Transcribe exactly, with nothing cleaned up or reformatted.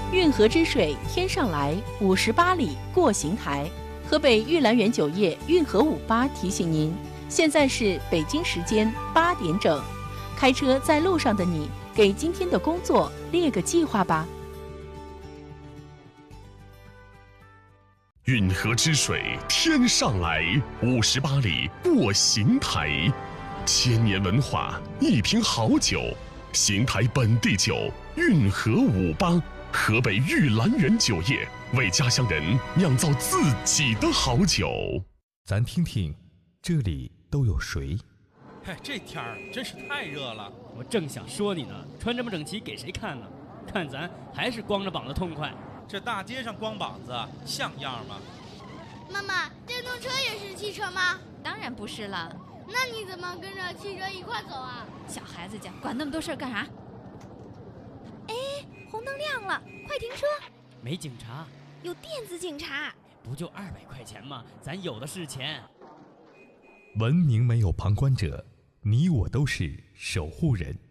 运河之水天上来，五十八里过邢台。河北玉兰园酒业运河五八提醒您，现在是北京时间八点整。开车在路上的你，给今天的工作列个计划吧。 运河之水天上来，五十八里过邢台。千年文化，一瓶好酒，邢台本地酒，运河五八，河北玉兰园酒业为家乡人酿造自己的好酒。 咱听听，这里都有谁？ 嘿，这天儿真是太热了。 我正想说你呢，穿这么整齐给谁看呢？看咱还是光着膀子痛快。 这大街上光膀子像样吗？ 妈妈，电动车也是汽车吗？ 当然不是了。 那你怎么跟着汽车一块走啊？ 小孩子家管那么多事儿干啥？哎，红灯亮了，快停车！ 没警察， 有电子警察。 不就二百块钱吗？咱有的是钱。 文明没有旁观者，你我都是守护人。